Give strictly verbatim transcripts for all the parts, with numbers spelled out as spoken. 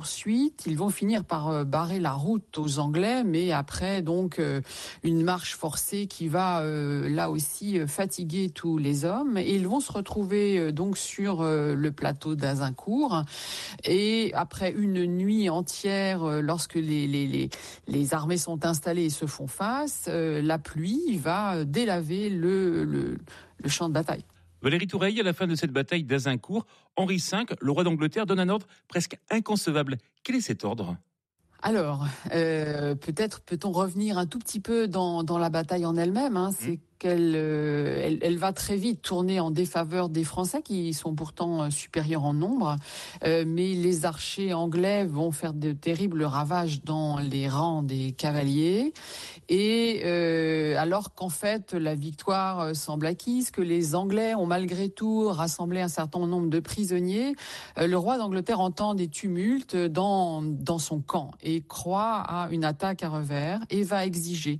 poursuite. Ils vont finir par barrer la route aux Anglais, mais après donc une marche forcée qui va là aussi fatiguer tous les hommes. Et ils vont se retrouver donc sur le plateau d'Azincourt. Et après une nuit entière, lorsque les, les, les, les armées sont installées et se font face, la pluie va délaver le, le, le champ de bataille. Valérie Toureille, à la fin de cette bataille d'Azincourt, Henri cinq, le roi d'Angleterre, donne un ordre presque inconcevable. Quel est cet ordre ? Alors, euh, peut-être peut-on revenir un tout petit peu dans, dans la bataille en elle-même. Hein. C'est mmh. qu'elle euh, elle, elle va très vite tourner en défaveur des Français, qui sont pourtant supérieurs en nombre. Euh, mais les archers anglais vont faire de terribles ravages dans les rangs des cavaliers. Et euh, alors qu'en fait, la victoire semble acquise, que les Anglais ont malgré tout rassemblé un certain nombre de prisonniers, euh, le roi d'Angleterre entend des tumultes dans, dans son camp et croit à une attaque à revers et va exiger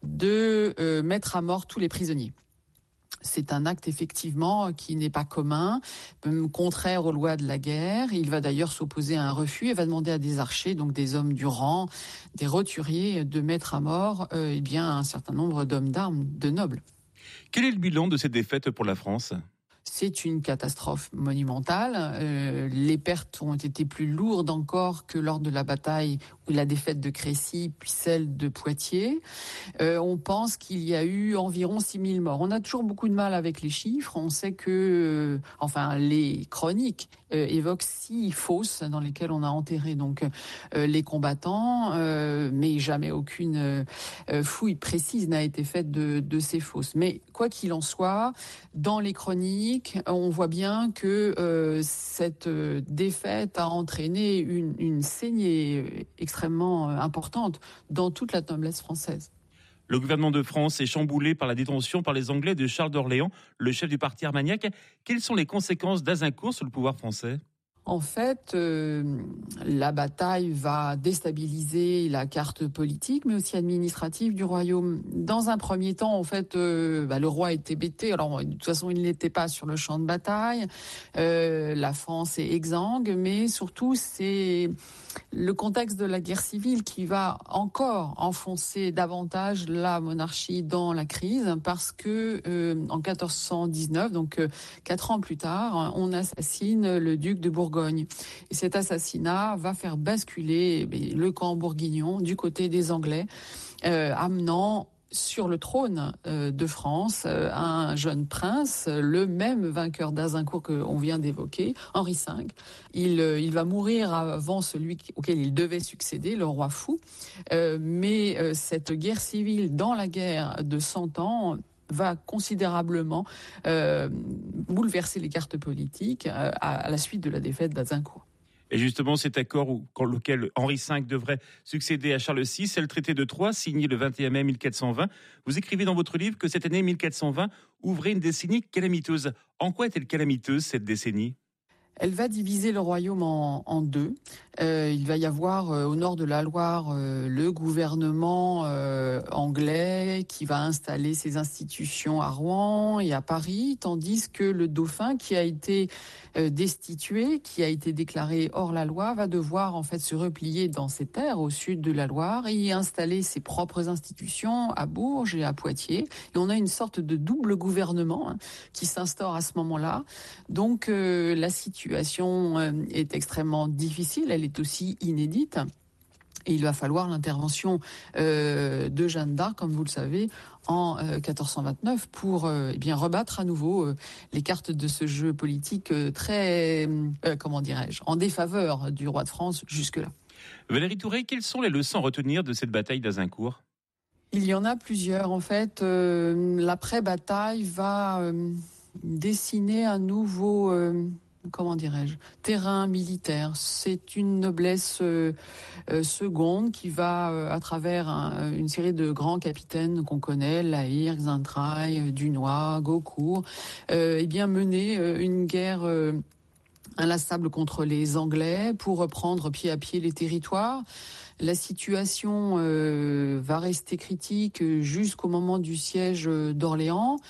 de euh, mettre à mort tous les prisonniers. C'est un acte effectivement qui n'est pas commun, même contraire aux lois de la guerre. Il va d'ailleurs s'opposer à un refus et va demander à des archers, donc des hommes du rang, des roturiers, de mettre à mort euh, eh bien, un certain nombre d'hommes d'armes, de nobles. Quel est le bilan de cette défaite pour la France ? C'est une catastrophe monumentale. Euh, les pertes ont été plus lourdes encore que lors de la bataille ou la défaite de Crécy, puis celle de Poitiers. Euh, on pense qu'il y a eu environ six mille morts. On a toujours beaucoup de mal avec les chiffres. On sait que, euh, enfin, les chroniques euh, évoquent six fosses dans lesquelles on a enterré donc euh, les combattants, euh, mais jamais aucune euh, fouille précise n'a été faite de, de ces fosses. Mais quoi qu'il en soit, dans les chroniques, on voit bien que euh, cette euh, défaite a entraîné une, une saignée extrêmement euh, importante dans toute la noblesse française. Le gouvernement de France est chamboulé par la détention par les Anglais de Charles d'Orléans, le chef du parti Armagnac. Quelles sont les conséquences d'Azincourt sur le pouvoir français ? En fait, euh, la bataille va déstabiliser la carte politique, mais aussi administrative du royaume. Dans un premier temps, en fait, euh, bah, le roi était bêté. Alors, de toute façon, il n'était pas sur le champ de bataille. Euh, la France est exsangue, mais surtout, c'est le contexte de la guerre civile qui va encore enfoncer davantage la monarchie dans la crise, parce que euh, en quatorze cent dix-neuf, donc euh, quatre ans plus tard, on assassine le duc de Bourgogne. Et cet assassinat va faire basculer le camp bourguignon du côté des Anglais, euh, amenant sur le trône euh, de France euh, un jeune prince, le même vainqueur d'Azincourt qu'on vient d'évoquer, Henri cinq. Il, euh, il va mourir avant celui auquel il devait succéder, le roi fou. Euh, mais euh, cette guerre civile dans la guerre de Cent Ans va considérablement euh, bouleverser les cartes politiques euh, à, à la suite de la défaite d'Azincourt. Et justement, cet accord où, auquel Henri cinq devrait succéder à Charles six, c'est le traité de Troyes, signé le vingt et un mai mille quatre cent vingt. Vous écrivez dans votre livre que cette année mille quatre cent vingt ouvrait une décennie calamiteuse. En quoi est-elle calamiteuse, cette décennie ? Elle va diviser le royaume en, en deux. Euh, il va y avoir euh, au nord de la Loire euh, le gouvernement euh, anglais qui va installer ses institutions à Rouen et à Paris, tandis que le dauphin qui a été euh, destitué, qui a été déclaré hors la loi, va devoir en fait se replier dans ses terres au sud de la Loire et y installer ses propres institutions à Bourges et à Poitiers. Et on a une sorte de double gouvernement hein, qui s'instaure à ce moment-là. Donc euh, la situation La situation est extrêmement difficile, elle est aussi inédite. Et il va falloir l'intervention euh, de Jeanne d'Arc, comme vous le savez, en euh, quatorze cent vingt-neuf pour euh, eh bien rebattre à nouveau euh, les cartes de ce jeu politique euh, très, euh, comment dirais-je, en défaveur du roi de France jusque-là. Valérie Toureille, quelles sont les leçons à retenir de cette bataille d'Azincourt ? Il y en a plusieurs. En fait, euh, l'après-bataille va euh, dessiner un nouveau... Euh, comment dirais-je, terrain militaire. C'est une noblesse euh, euh, seconde qui va, euh, à travers un, une série de grands capitaines qu'on connaît, La Hire, Xaintrailles, Dunois, Gaucourt, euh, eh bien mener euh, une guerre euh, inlassable contre les Anglais pour reprendre pied à pied les territoires. La situation euh, va rester critique jusqu'au moment du siège d'Orléans.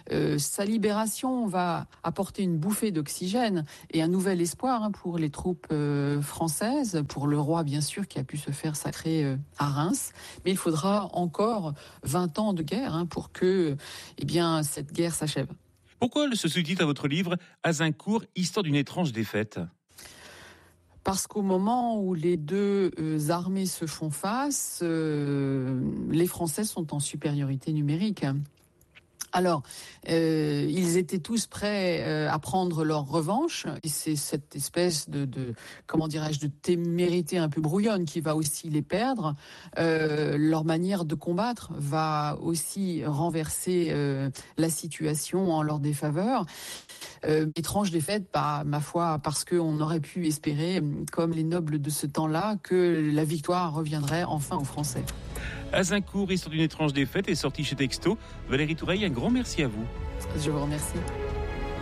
Euh, sa libération va apporter une bouffée d'oxygène et un nouvel espoir hein, pour les troupes euh, françaises, pour le roi bien sûr qui a pu se faire sacrer euh, à Reims. Mais il faudra encore vingt ans de guerre hein, pour que eh bien, cette guerre s'achève. Pourquoi ce sous-titre à votre livre « Azincourt, histoire d'une étrange défaite » ? Parce qu'au moment où les deux euh, armées se font face, euh, les Français sont en supériorité numérique. Alors, euh, ils étaient tous prêts euh, à prendre leur revanche. Et c'est cette espèce de, de comment dirais-je, de témérité un peu brouillonne qui va aussi les perdre. Euh, leur manière de combattre va aussi renverser euh, la situation en leur défaveur. Euh, étrange défaite, bah, ma foi, parce qu'on aurait pu espérer, comme les nobles de ce temps-là, que la victoire reviendrait enfin aux Français. Azincourt, histoire d'une étrange défaite, est sorti chez Texto. Valérie Toureille, un grand merci à vous. Je vous remercie.